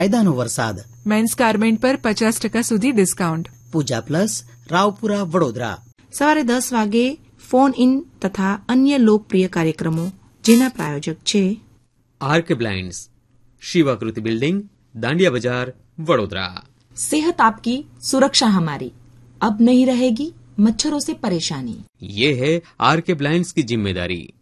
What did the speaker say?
કાયદાનો વરસાદ, men's garment પર 50% સુધી ડિસ્કાઉન્ટ, પૂજા પ્લસ, રાવપુરા, વડોદરા. સવારે 10 વાગે ફોન ઇન તથા અન્ય લોકપ્રિય કાર્યક્રમો, જેના પ્રાયોજક છે આર્કે બ્લાઇન્ડ્સ, शिवाकृति बिल्डिंग, दांडिया बाजार, वडोदरा. सेहत आपकी, सुरक्षा हमारी, अब नहीं रहेगी मच्छरों से परेशानी. ये है आरके ब्लाइंड्स की जिम्मेदारी.